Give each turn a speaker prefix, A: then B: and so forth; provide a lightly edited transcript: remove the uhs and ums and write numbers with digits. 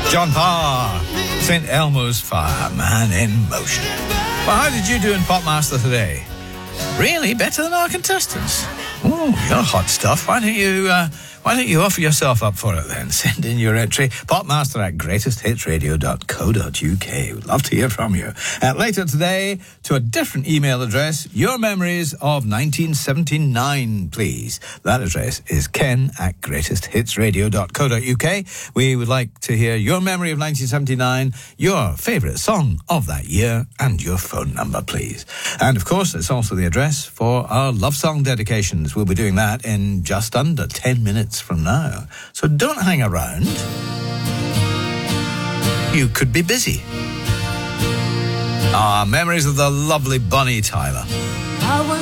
A: John Parr, St. Elmo's Fire, Man in Motion. Well, how did you do in Popmaster today? Really? Better than our contestants? Oh, you're hot stuff. Why don't you offer yourself up for it then? Send in your entry, popmaster@greatesthitsradio.co.uk. We'd love to hear from you. Later today, to a different email address, your memories of 1979, please. That address is ken@greatesthitsradio.co.uk. We would like to hear your memory of 1979, your favourite song of that year, and your phone number, please. And, of course, it's also the address for our love song dedications. We'll be doing that in just under 10 minutes from now. So don't hang around. You could be busy. Memories of the lovely Bonnie Tyler.
B: I was